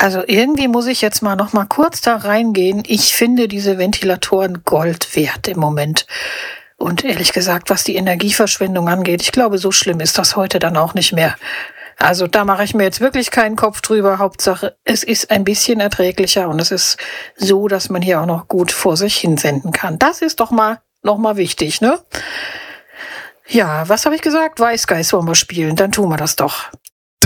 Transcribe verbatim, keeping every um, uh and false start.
Also irgendwie muss ich jetzt mal noch mal kurz da reingehen. Ich finde diese Ventilatoren Gold wert im Moment. Und ehrlich gesagt, was die Energieverschwendung angeht, ich glaube, so schlimm ist das heute dann auch nicht mehr. Also da mache ich mir jetzt wirklich keinen Kopf drüber. Hauptsache, es ist ein bisschen erträglicher und es ist so, dass man hier auch noch gut vor sich hinsenden kann. Das ist doch mal noch mal wichtig, ne? Ja, was habe ich gesagt? Weißgeist wollen wir spielen, dann tun wir das doch.